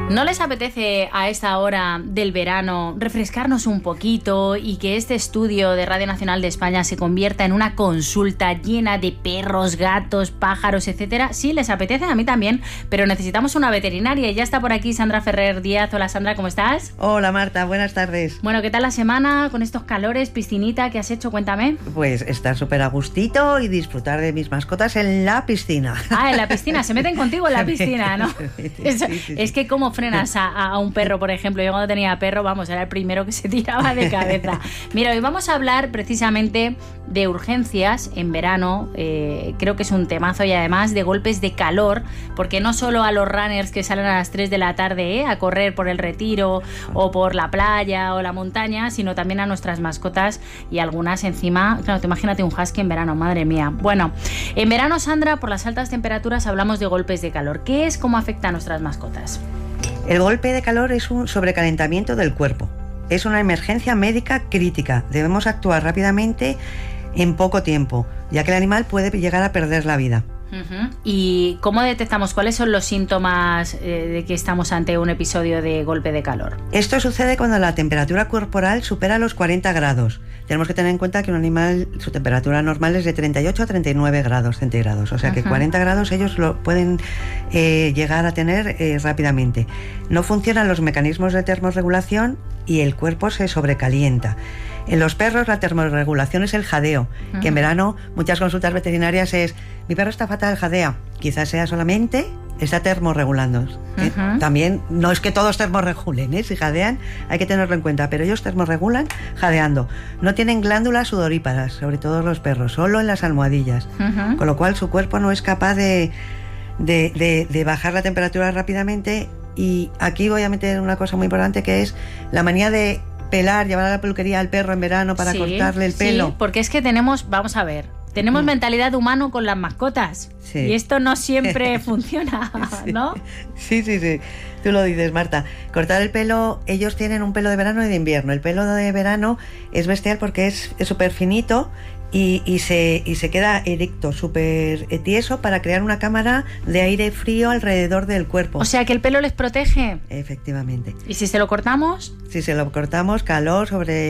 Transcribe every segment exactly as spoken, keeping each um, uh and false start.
¿No les apetece a esta hora del verano refrescarnos un poquito y que este estudio de Radio Nacional de España se convierta en una consulta llena de perros, gatos, pájaros, etcétera? Sí, les apetece, a mí también, pero necesitamos una veterinaria y ya está por aquí Sandra Ferrer Díaz. Hola Sandra, ¿cómo estás? Hola Marta, buenas tardes. Bueno, ¿qué tal la semana con estos calores, piscinita que has hecho? Cuéntame. Pues estar súper a gustito y disfrutar de mis mascotas en la piscina. Ah, en la piscina, se meten contigo en la piscina, ¿no? Sí, sí, Eso, sí, sí. Es que cómo frenas a, a un perro, por ejemplo. Yo cuando tenía perro, vamos, era el primero que se tiraba de cabeza. Mira, hoy vamos a hablar precisamente de urgencias en verano. Eh, creo que es un temazo, y además de golpes de calor, porque no solo a los runners que salen a las tres de la tarde ¿eh? a correr por el Retiro o por la playa o la montaña, sino también a nuestras mascotas, y algunas encima, claro, te imagínate un husky en verano, madre mía. Bueno, en verano, Sandra, por las altas temperaturas hablamos de golpes de calor. ¿Qué es? ¿Cómo afecta a nuestras mascotas? El golpe de calor es un sobrecalentamiento del cuerpo. Es una emergencia médica crítica. Debemos actuar rápidamente en poco tiempo, ya que el animal puede llegar a perder la vida. Uh-huh. ¿Y cómo detectamos cuáles son los síntomas eh, de que estamos ante un episodio de golpe de calor? Esto sucede cuando la temperatura corporal supera los cuarenta grados. Tenemos que tener en cuenta que un animal, su temperatura normal es de treinta y ocho a treinta y nueve grados centígrados, o sea que uh-huh. cuarenta grados ellos lo pueden eh, llegar a tener eh, rápidamente. No funcionan los mecanismos de termorregulación y el cuerpo se sobrecalienta. En los perros la termorregulación es el jadeo, uh-huh. que en verano muchas consultas veterinarias es: mi perro está fatal, jadea. Quizás sea solamente está termorregulando. ¿eh? Uh-huh. También no es que todos termorregulen, ¿eh? Si jadean hay que tenerlo en cuenta, pero ellos termorregulan jadeando. No tienen glándulas sudoríparas, sobre todo los perros, solo en las almohadillas, uh-huh. con lo cual su cuerpo no es capaz de, de, de, de bajar la temperatura rápidamente. Y aquí voy a meter una cosa muy importante, que es la manía de pelar, llevar a la peluquería al perro en verano para sí, cortarle el pelo. Sí, porque es que tenemos, vamos a ver, tenemos mm. mentalidad humano con las mascotas. Sí. Y esto no siempre funciona, sí. ¿no? Sí, sí, sí. Tú lo dices, Marta. Cortar el pelo, ellos tienen un pelo de verano y de invierno. El pelo de verano es bestial porque es súper finito y, y, se, y se queda erecto, súper tieso, para crear una cámara de aire frío alrededor del cuerpo. O sea que el pelo les protege. Efectivamente. ¿Y si se lo cortamos? Si se lo cortamos, calor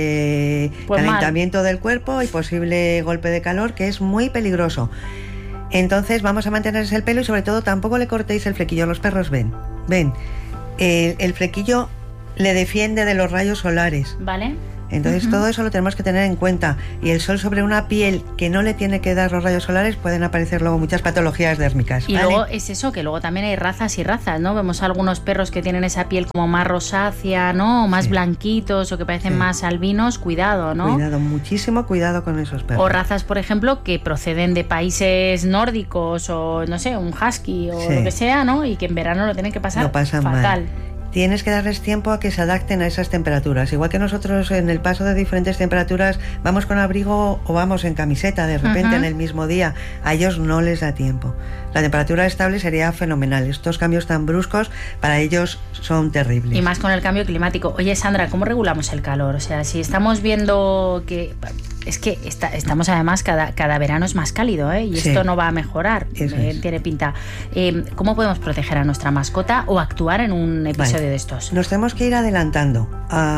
sobre pues calentamiento mal. del cuerpo y posible golpe de calor, que es muy peligroso. Entonces vamos a mantenerse el pelo y sobre todo tampoco le cortéis el flequillo. Los perros ven, ven. El, el flequillo le defiende de los rayos solares. Vale. Entonces uh-huh. todo eso lo tenemos que tener en cuenta. Y el sol sobre una piel que no le tiene que dar los rayos solares, pueden aparecer luego muchas patologías dérmicas. Y ¿vale? luego es eso, que luego también hay razas y razas, ¿no? Vemos algunos perros que tienen esa piel como más rosácea, ¿no? O más sí. blanquitos, o que parecen sí. más albinos. Cuidado, ¿no? Cuidado, muchísimo cuidado con esos perros. O razas, por ejemplo, que proceden de países nórdicos, o no sé, un husky o sí. lo que sea, ¿no? Y que en verano lo tienen que pasar lo pasan fatal. Mal. Tienes que darles tiempo a que se adapten a esas temperaturas. Igual que nosotros en el paso de diferentes temperaturas vamos con abrigo o vamos en camiseta de repente uh-huh. en el mismo día. A ellos no les da tiempo. La temperatura estable sería fenomenal. Estos cambios tan bruscos para ellos son terribles. Y más con el cambio climático. Oye, Sandra, ¿cómo regulamos el calor? O sea, si estamos viendo que... Es que está, estamos además, cada, cada verano es más cálido, ¿eh? Y sí. esto no va a mejorar, eh, es. tiene pinta. Eh, ¿Cómo podemos proteger a nuestra mascota o actuar en un episodio vale. de estos? Nos tenemos que ir adelantando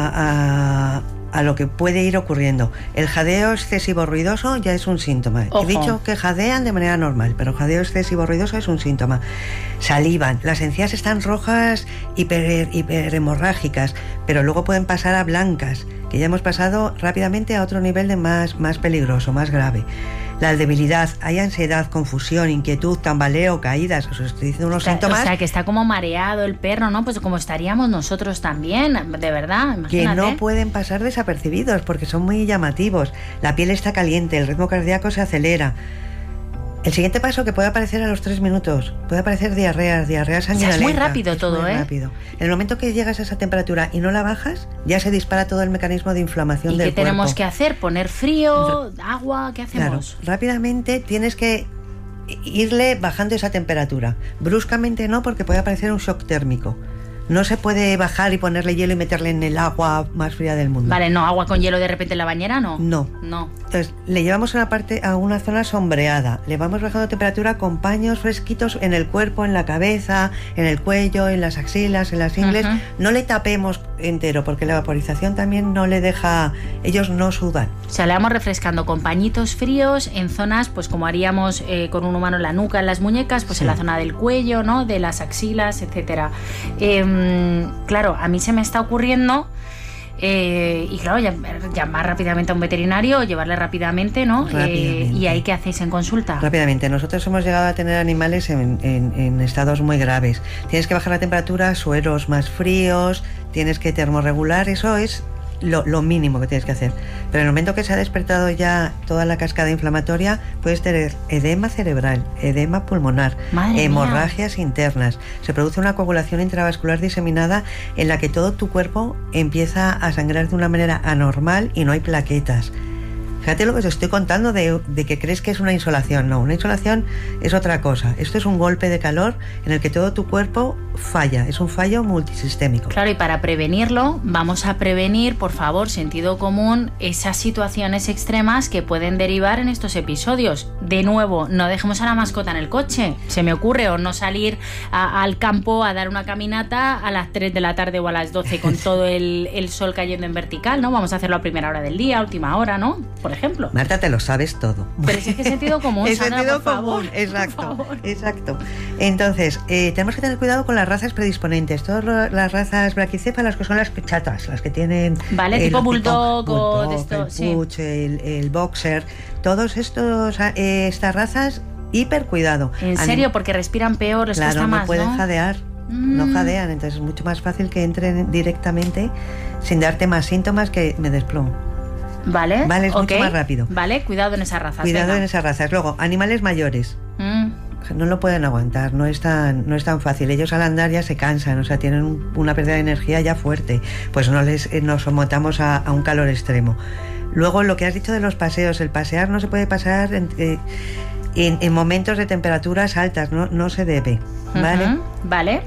a, a, a lo que puede ir ocurriendo. El jadeo excesivo ruidoso ya es un síntoma. Ojo. He dicho que jadean de manera normal, pero jadeo excesivo ruidoso es un síntoma. Salivan, las encías están rojas, hiper, hiperhemorrágicas, pero luego pueden pasar a blancas, que ya hemos pasado rápidamente a otro nivel de más, más peligroso, más grave. La debilidad, hay ansiedad, confusión, inquietud, tambaleo, caídas. Os estoy diciendo unos o sea, síntomas. O sea, que está como mareado el perro, ¿no? Pues como estaríamos nosotros también, de verdad, imagínate. Que no pueden pasar desapercibidos porque son muy llamativos. La piel está caliente, el ritmo cardíaco se acelera. El siguiente paso, que puede aparecer a los tres minutos, puede aparecer diarreas, diarreas sanguinolenta. O sea, es muy rápido es todo, muy ¿eh? rápido. En el momento que llegas a esa temperatura y no la bajas, ya se dispara todo el mecanismo de inflamación del cuerpo. ¿Y qué tenemos que hacer? ¿Poner frío, agua? ¿Qué hacemos? Claro, rápidamente tienes que irle bajando esa temperatura. Bruscamente no, porque puede aparecer un shock térmico. No se puede bajar y ponerle hielo y meterle en el agua más fría del mundo. Vale, no, agua con hielo de repente en la bañera, ¿no? No. No. Entonces, le llevamos a una parte, a una zona sombreada, le vamos bajando temperatura con paños fresquitos en el cuerpo, en la cabeza, en el cuello, en las axilas, en las ingles. Uh-huh. No le tapemos entero, porque la vaporización también no le deja, ellos no sudan. O sea, le vamos refrescando con pañitos fríos en zonas, pues como haríamos eh, con un humano en la nuca, en las muñecas, pues sí. En la zona del cuello, ¿no? De las axilas, etcétera. Eh, claro, a mí se me está ocurriendo... Eh, y claro, llamar rápidamente a un veterinario o llevarle rápidamente, ¿no? Eh, ¿Y ahí qué hacéis en consulta? Rápidamente. Nosotros hemos llegado a tener animales en, en, en estados muy graves. Tienes que bajar la temperatura, sueros más fríos, tienes que termorregular, eso es lo, lo mínimo que tienes que hacer. Pero en el momento que se ha despertado ya toda la cascada inflamatoria, puedes tener edema cerebral, edema pulmonar, Madre hemorragias mía. internas. Se produce una coagulación intravascular diseminada en la que todo tu cuerpo empieza a sangrar de una manera anormal y no hay plaquetas. Fíjate lo que te estoy contando de, de que crees que es una insolación. No, una insolación es otra cosa. Esto es un golpe de calor en el que todo tu cuerpo falla. Es un fallo multisistémico. Claro, y para prevenirlo, vamos a prevenir, por favor, sentido común, esas situaciones extremas que pueden derivar en estos episodios. De nuevo, no dejemos a la mascota en el coche. Se me ocurre, o no salir a, al campo a dar una caminata a las tres de la tarde o a las doce con todo el, el sol cayendo en vertical, ¿no? Vamos a hacerlo a primera hora del día, última hora, ¿no? Por ejemplo. Marta, te lo sabes todo. Pero es que es sentido común, es Sandra, sentido por común, favor, exacto, por favor. exacto. Entonces, eh, tenemos que tener cuidado con las razas predisponentes. Todas las razas braquicéfalas, que son las chatas, las que tienen... Vale, el, tipo bulldog, tipo, o bulldog, de esto, el sí. puch, el, el boxer, todos estos, eh, estas razas, hiper cuidado. ¿En serio? Porque respiran peor, les claro, cuesta no más, pueden ¿no? jadear. Mm. No jadean, entonces es mucho más fácil que entren directamente sin darte más síntomas que me desplomo. Vale, vale, es okay. mucho más rápido. Vale, cuidado en esas razas. Cuidado venga. en esas razas. Luego, animales mayores. Mm. No lo pueden aguantar, no es tan, no es tan fácil. Ellos al andar ya se cansan, o sea, tienen un, una pérdida de energía ya fuerte. Pues no les eh, nos sometamos a, a un calor extremo. Luego, lo que has dicho de los paseos, el pasear no se puede pasar en, eh, en, en momentos de temperaturas altas, no, no se debe. ¿Vale? Uh-huh. Vale.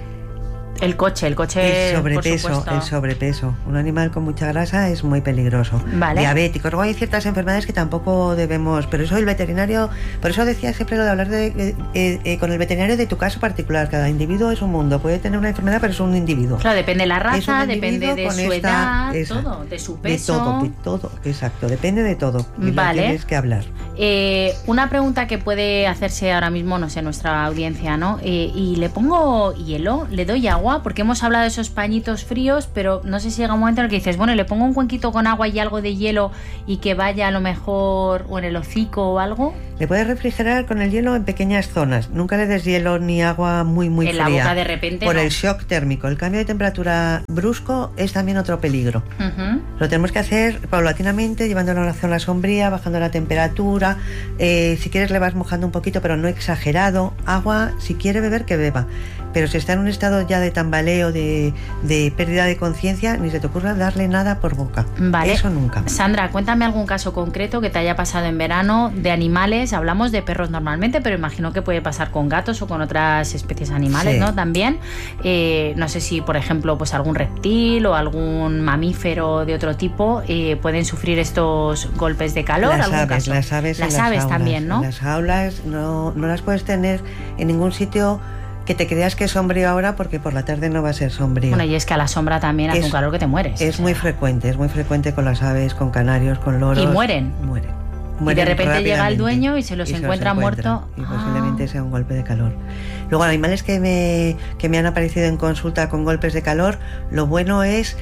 El coche, el coche, el sobrepeso, por supuesto. el sobrepeso. Un animal con mucha grasa es muy peligroso. Vale. Diabéticos. Luego hay ciertas enfermedades que tampoco debemos, pero eso el veterinario, por eso decía siempre lo de hablar de, eh, eh, con el veterinario de tu caso particular. Cada individuo es un mundo. Puede tener una enfermedad, pero es un individuo. Claro, depende de la raza, depende de su esta, edad, esa, todo, de su peso. De todo, de todo, exacto. Depende de todo. Y vale. lo tienes que hablar. Eh, una pregunta que puede hacerse ahora mismo, no sé, nuestra audiencia, ¿no? Eh, y le pongo hielo, le doy agua, porque hemos hablado de esos pañitos fríos, pero no sé si llega un momento en el que dices, bueno, le pongo un cuenquito con agua y algo de hielo y que vaya a lo mejor o en el hocico o algo. Le puedes refrigerar con el hielo en pequeñas zonas. Nunca le des hielo ni agua muy, muy en fría. En la boca de repente. Por no. el shock térmico. El cambio de temperatura brusco es también otro peligro. Uh-huh. Lo tenemos que hacer paulatinamente, llevándolo a una zona sombría, bajando la temperatura. Eh, si quieres le vas mojando un poquito, pero no exagerado. Agua, si quiere beber, que beba. Pero si está en un estado ya de tambaleo, de, de pérdida de conciencia, ni se te ocurra darle nada por boca. Vale. Eso nunca. Sandra, cuéntame algún caso concreto que te haya pasado en verano de animales. Hablamos de perros normalmente, pero imagino que puede pasar con gatos o con otras especies animales, sí. ¿no? También. Eh, no sé si, por ejemplo, pues algún reptil o algún mamífero de otro tipo eh, pueden sufrir estos golpes de calor. Las ¿Algún aves, caso? las aves, las en aves las aulas, también, ¿no? Las aulas no, no las puedes tener en ningún sitio que te creas que es sombrío ahora, porque por la tarde no va a ser sombrío. Bueno, y es que a la sombra también hace es, un calor que te mueres. Es o sea. muy frecuente, es muy frecuente con las aves, con canarios, con loros. Y mueren. Mueren. mueren y de repente llega el dueño y se los y encuentra se los muertos. Y posiblemente ah. sea un golpe de calor. Luego, animales que me, que me han aparecido en consulta con golpes de calor, lo bueno es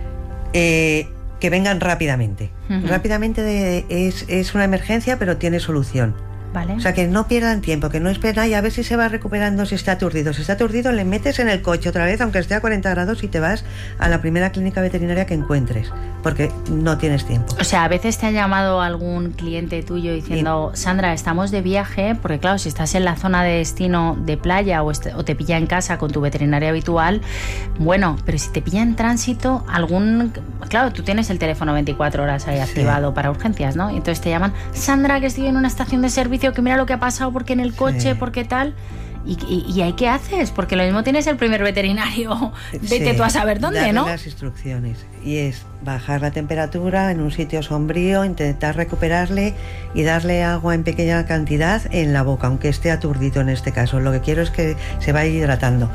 eh, que vengan rápidamente. Uh-huh. Rápidamente de, es, es una emergencia, pero tiene solución. Vale. O sea, que no pierdan tiempo, que no esperen y a ver si se va recuperando, si está aturdido. Si está aturdido, le metes en el coche otra vez, aunque esté a cuarenta grados, y te vas a la primera clínica veterinaria que encuentres, porque no tienes tiempo. O sea, a veces te ha llamado algún cliente tuyo diciendo, sí. Sandra, estamos de viaje, porque claro, si estás en la zona de destino de playa o, est- o te pilla en casa con tu veterinaria habitual, bueno, pero si te pilla en tránsito, algún... Claro, tú tienes el teléfono veinticuatro horas ahí activado sí. para urgencias, ¿no? Y entonces te llaman, Sandra, que estoy en una estación de servicio, que mira lo que ha pasado, porque en el coche, sí. porque tal, ¿Y, y, y ahí qué haces? Porque lo mismo tienes el primer veterinario, vete sí, tú a saber dónde, darle ¿no? las instrucciones. Y es bajar la temperatura en un sitio sombrío, intentar recuperarle y darle agua en pequeña cantidad en la boca, aunque esté aturdido en este caso. Lo que quiero es que se vaya hidratando.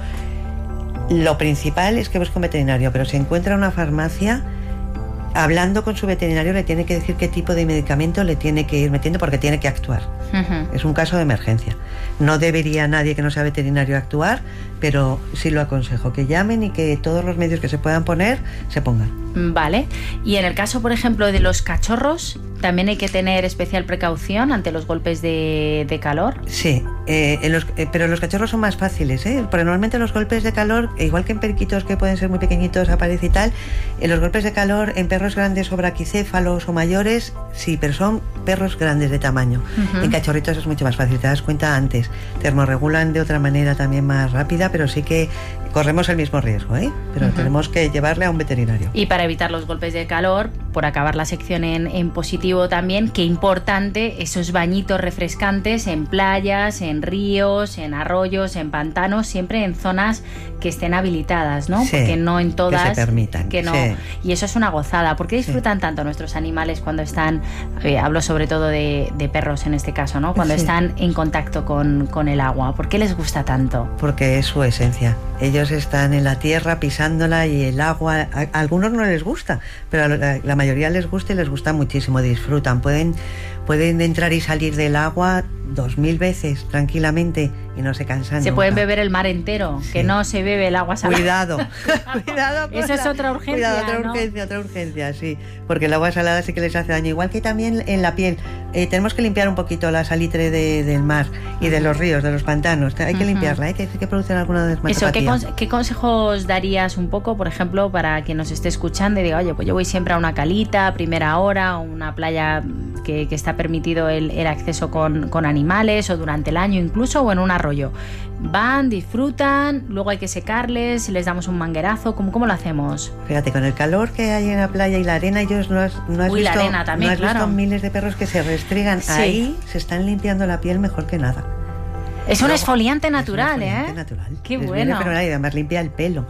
Lo principal es que busque un veterinario, pero si encuentra una farmacia, hablando con su veterinario le tiene que decir qué tipo de medicamento le tiene que ir metiendo porque tiene que actuar. Uh-huh. Es un caso de emergencia. No debería nadie que no sea veterinario actuar, pero sí lo aconsejo, que llamen y que todos los medios que se puedan poner, se pongan. Vale. Y en el caso, por ejemplo, de los cachorros, ¿también hay que tener especial precaución ante los golpes de, de calor? Sí, eh, en los, eh, pero los cachorros son más fáciles, ¿eh? Porque normalmente los golpes de calor, igual que en periquitos que pueden ser muy pequeñitos, aparece y tal, en los golpes de calor en perros grandes o braquicéfalos o mayores, sí, pero son perros grandes de tamaño. Uh-huh. En cachorritos es mucho más fácil, te das cuenta antes. Termorregulan de otra manera también más rápida, pero sí que corremos el mismo riesgo, ¿eh? Pero uh-huh. tenemos que llevarle a un veterinario. Y para evitar los golpes de calor, por acabar la sección en, en positivo también, qué importante esos bañitos refrescantes en playas, en ríos, en arroyos, en pantanos, siempre en zonas que estén habilitadas, ¿no? Sí, porque no en todas. Que se permitan. Que no, sí. Y eso es una gozada. ¿Por qué disfrutan sí. tanto nuestros animales cuando están, eh, hablo sobre todo de, de perros en este caso, ¿no? Cuando sí. están en contacto con, con el agua? ¿Por qué les gusta tanto? Porque es su esencia. Ellos están en la tierra pisándola y el agua, a, a algunos no les gusta, pero a la, la mayoría les gusta y les gusta muchísimo, disfrutan, pueden, pueden entrar y salir del agua dos mil veces tranquilamente y no se cansan. Se nunca. Pueden beber el mar entero, sí. que no se bebe el agua salada. Cuidado, cuidado. Eso es otra urgencia. Cuidado, otra ¿no? urgencia, otra urgencia, sí. Porque el agua salada sí que les hace daño. Igual que también en la piel. Eh, tenemos que limpiar un poquito la salitre de, del mar y de los ríos, de los pantanos. Hay que uh-huh. limpiarla, hay que, hay que producir alguna dermatopatía. Eso, ¿qué, con, ¿qué consejos darías un poco, por ejemplo, para quien nos esté escuchando y diga, oye, pues yo voy siempre a una calita, a primera hora, o una playa que, que está permitido el, el acceso con, con animales, o durante el año incluso, o en un arroyo? Van, disfrutan, luego hay que secarles, les damos un manguerazo, ¿cómo, cómo lo hacemos? Fíjate, con el calor que hay en la playa y la arena, ellos no has, no has Uy, visto, la arena también, no has claro. visto miles de perros que se restriegan. Sí. Ahí se están limpiando la piel mejor que nada. Es un luego, esfoliante natural, es un esfoliante ¿eh? natural. Qué Les bueno. Viene, y además limpia el pelo.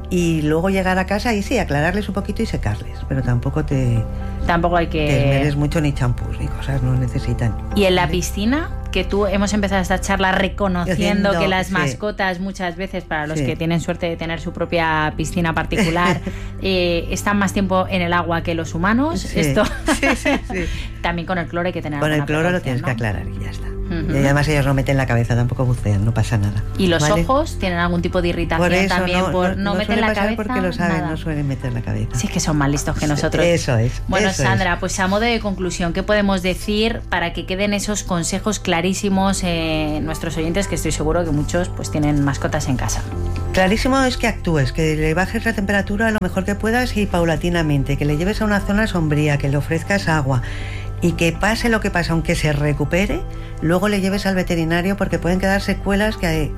Y luego llegar a casa y sí, aclararles un poquito y secarles, pero tampoco te... Tampoco hay que... Te esmeres mucho ni champús ni cosas, no necesitan. ¿Y en la piscina? Que tú hemos empezado esta charla reconociendo Haciendo, que las sí. mascotas muchas veces, para los sí. que tienen suerte de tener su propia piscina particular, eh, están más tiempo en el agua que los humanos. Sí. Esto sí, sí, sí. También con el cloro hay que tener Con el cloro lo tienes ¿no? que aclarar y ya está. Uh-huh. Y además ellos no meten la cabeza, tampoco bucean, no pasa nada. ¿Y los ¿vale? ojos tienen algún tipo de irritación por eso, también? No, por no, no, no meten la cabeza. Porque lo saben, nada. no suelen meter la cabeza. Sí, es que son más listos que nosotros. Eso es. Bueno, eso Sandra, es. pues a modo de conclusión, ¿qué podemos decir para que queden esos consejos clarísimos en nuestros oyentes, que estoy seguro que muchos pues tienen mascotas en casa? Clarísimo es que actúes, que le bajes la temperatura lo mejor que puedas y paulatinamente, que le lleves a una zona sombría, que le ofrezcas agua y que pase lo que pase, aunque se recupere, luego le lleves al veterinario porque pueden quedar secuelas que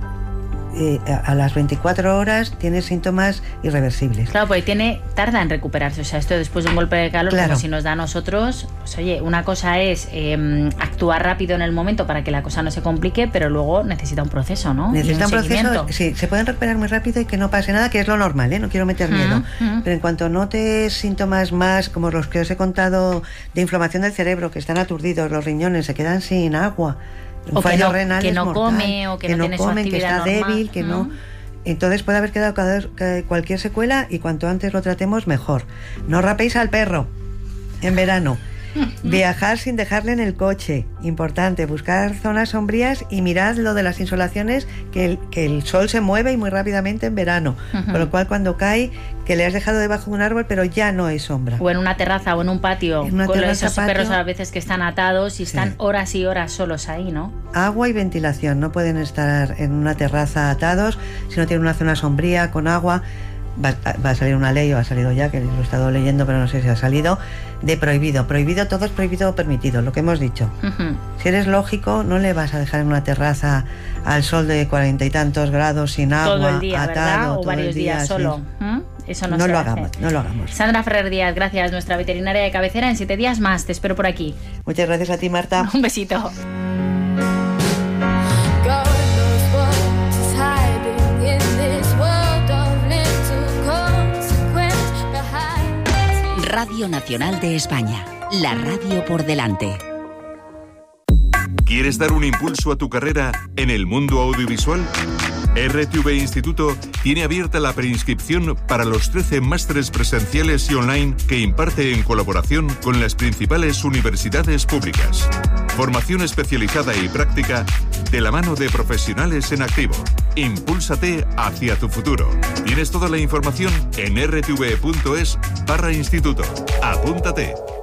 eh, a las veinticuatro horas tiene síntomas irreversibles. Claro, porque tiene, tarda en recuperarse, o sea, esto después de un golpe de calor, claro. como si nos da a nosotros, pues oye, una cosa es eh, actuar rápido en el momento para que la cosa no se complique, pero luego necesita un proceso, ¿no? Necesita un, un proceso, sí, se pueden recuperar muy rápido y que no pase nada, que es lo normal, ¿eh? No quiero meter miedo, uh-huh, uh-huh. pero en cuanto notes síntomas más, como los que os he contado, de inflamación del cerebro, que están aturdidos, los riñones se quedan sin agua, un o fallo que no, renal que no mortal, come o que, que no, no tiene comen, su actividad que está normal. débil, que ¿Mm? no... Entonces puede haber quedado cualquier secuela y cuanto antes lo tratemos mejor. No rapéis al perro en verano. Viajar sin dejarle en el coche, importante, buscar zonas sombrías y mirad lo de las insolaciones, que el, que el sol se mueve y muy rápidamente en verano, uh-huh. con lo cual cuando cae, que le has dejado debajo de un árbol pero ya no hay sombra. O en una terraza o en un patio, en una con terraza, esos patio, perros a veces que están atados y están sí. horas y horas solos ahí, ¿no? Agua y ventilación, no pueden estar en una terraza atados si no tienen una zona sombría con agua. Va, va a salir una ley, o ha salido ya, que lo he estado leyendo, pero no sé si ha salido, de prohibido. Prohibido, todo es prohibido o permitido, lo que hemos dicho. Uh-huh. Si eres lógico, no le vas a dejar en una terraza al sol de cuarenta y tantos grados, sin agua, todo el día, atado, ¿verdad? O todo varios el día, días solo. Sí. ¿Mm? Eso no, no se lo hace. hagamos, no lo hagamos. Sandra Ferrer Díaz, gracias, nuestra veterinaria de cabecera. En siete días más, te espero por aquí. Muchas gracias a ti, Marta. Un besito. God knows what Radio Nacional de España, la radio por delante. ¿Quieres dar un impulso a tu carrera en el mundo audiovisual? R T V Instituto tiene abierta la preinscripción para los trece másteres presenciales y online que imparte en colaboración con las principales universidades públicas. Formación especializada y práctica de la mano de profesionales en activo. Impúlsate hacia tu futuro. Tienes toda la información en r t v punto es barra instituto. Apúntate.